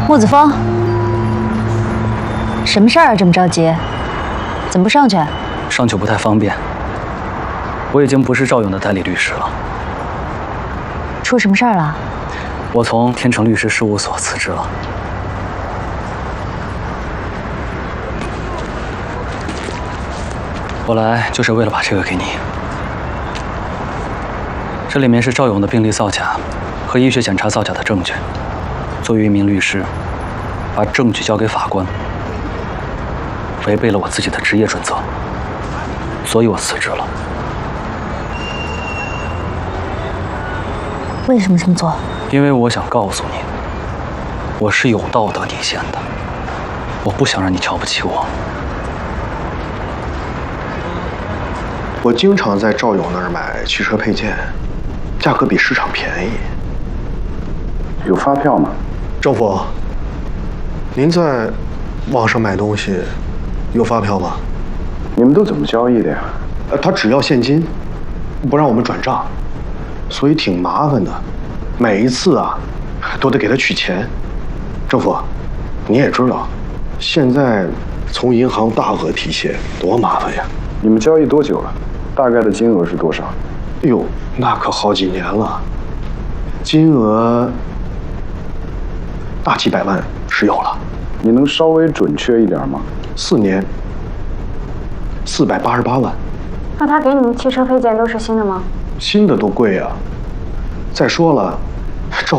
穆子峰，什么事儿啊？这么着急，怎么不上去？ 上去不太方便。我已经不是赵勇的代理律师了。 出什么事儿了？ 我从天成律师事务所辞职了。我来就是为了把这个给你。这里面是赵勇的病历造假和医学检查造假的证据。作为一名律师，把证据交给法官，违背了我自己的职业准则，所以我辞职了。 为什么这么做？ 因为我想告诉你，我是有道德底线的，我不想让你瞧不起我。 我经常在赵勇那儿买汽车配件，价格比市场便宜。 有发票吗？ 政府，您在网上买东西有发票吗？ 你们都怎么交易的呀？ 他只要现金，不让我们转账，所以挺麻烦的。每一次啊，都得给他取钱。政府，你也知道，现在从银行大额提现多麻烦呀。 你们交易多久了？大概的金额是多少？ 哎呦，那可好几年了，金额大几百万是有了。 你能稍微准确一点吗 ？4年，488万。 那他给你的汽车配件都是新的吗？ 新的都贵啊。再说了，